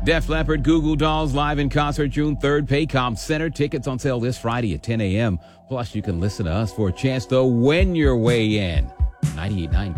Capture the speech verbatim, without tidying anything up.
Def Leppard, Goo Goo Dolls live in concert June third, Paycom Center. Tickets on sale this Friday at ten a.m. Plus, you can listen to us for a chance to win your way in. ninety-eight point nine